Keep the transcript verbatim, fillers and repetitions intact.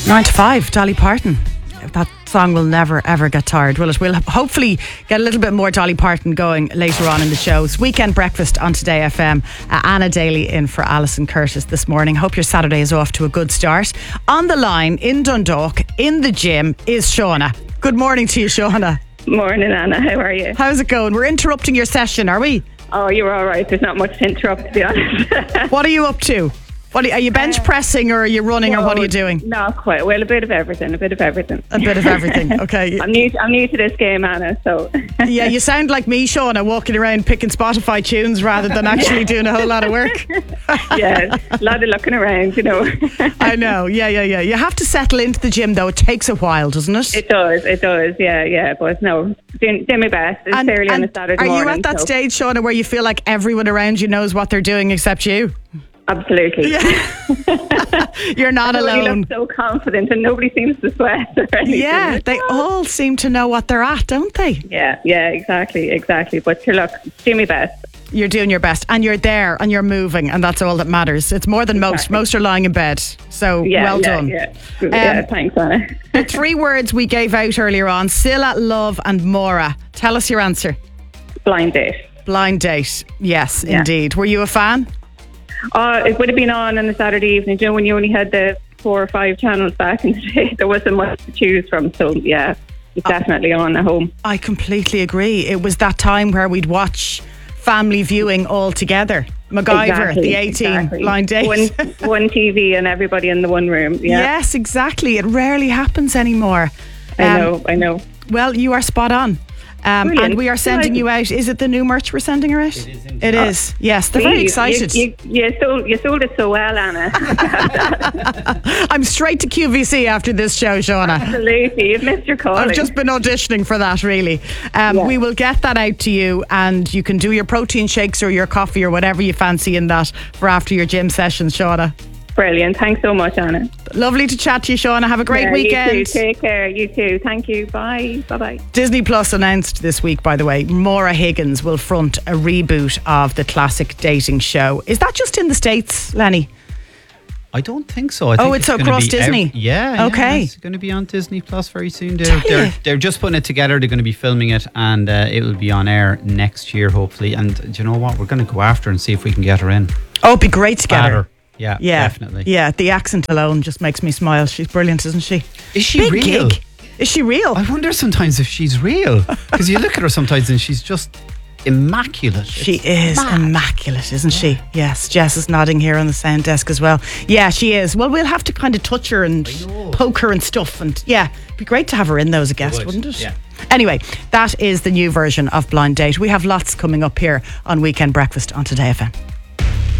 Nine to five, Dolly Parton. That song will never ever get tired, will it? We'll hopefully get a little bit more Dolly Parton going later on in the show. It's Weekend Breakfast on Today F M. Uh, Anna Daly in for Alison Curtis this morning. Hope your Saturday is off to a good start. On the line in Dundalk, in the gym, is Shauna. Good morning to you, Shauna. Morning, Anna. How are you? How's it going? We're interrupting your session, are we? Oh, you're all right. There's not much to interrupt, to be honest. What are you up to? What are you, are you bench pressing or are you running no, or what are you doing? Not quite. Well, a bit of everything. A bit of everything. A bit of everything. Okay. I'm new. I'm new to this game, Anna. So. Yeah, you sound like me, Shauna, walking around picking Spotify tunes rather than actually doing a whole lot of work. Yeah, a lot of looking around, you know. I know. Yeah, yeah, yeah. You have to settle into the gym, though. It takes a while, doesn't it? It does. It does. Yeah, yeah. But no, doing, doing my best. It's and, early and on a Saturday are morning. you at that so. stage, Shauna, where you feel like everyone around you knows what they're doing except you? Absolutely. Yeah. You're not Everybody alone. looks so confident and nobody seems to sweat or anything. Yeah, they all seem to know what they're at, don't they? Yeah, yeah, exactly, exactly. But sure, look, do my best. You're doing your best and you're there and you're moving and that's all that matters. It's more than most. Exactly. Most are lying in bed. So Yeah, well yeah, done. Yeah, Um, yeah thanks, Anna. The three words we gave out earlier on: Scylla, love and Mora. Tell us your answer. Blind date. Blind date. Yes, Yeah. indeed. Were you a fan? Uh, it would have been on on a Saturday evening, you know, when you only had the four or five channels back in the day. There wasn't much to choose from, so yeah, it's definitely on at home. I completely agree. It was that time where we'd watch family viewing all together. MacGyver, Exactly, the A-Team, exactly. Blind Date. One, one T V and everybody in the one room. Yeah, Yes, exactly. It rarely happens anymore. I Um, know, I know. Well, you are spot on. Um, Brilliant. and we are sending you out. Is it the new merch we're sending her out? It is. It is. Yes, they're very You- excited. You, you, you, sold, you sold it so well, Anna. I'm straight to Q V C after this show, Shauna. Absolutely, you've missed your call. I've just been auditioning for that, really. Um, Yeah. We will get that out to you, and you can do your protein shakes or your coffee or whatever you fancy in that for after your gym sessions, Shauna. Brilliant. Thanks so much, Anna. Lovely to chat to you, Shauna. Have a great Yeah, weekend. You too. Take care. You too. Thank you. Bye. Bye bye. Disney Plus announced this week, by the way, Maura Higgins will front a reboot of the classic dating show. Is that just in the States, Lenny? I don't think so. I Oh, think it's gonna across be Disney? ev- yeah. Okay. Yeah, it's going to be on Disney Plus very soon. They're, Tell you. they're, they're just putting it together. They're going to be filming it and uh, it will be on air next year, hopefully. And do you know what? We're going to go after and see if we can get her in. Oh, it'd be great to get her. Batter. Yeah, Yeah, definitely. Yeah, the accent alone just makes me smile. She's brilliant, isn't she? Is she Big real? gig. Is she real? I wonder sometimes if she's real. Because you look at her sometimes and she's just immaculate. She It's is mad. immaculate, isn't she? Yes, Jess is nodding here on the sound desk as well. Yeah, she is. Well, we'll have to kind of touch her and poke her and stuff. And yeah, it'd be great to have her in though as a guest, would, wouldn't it? yeah. Anyway, that is the new version of Blind Date. We have lots coming up here on Weekend Breakfast on Today F M.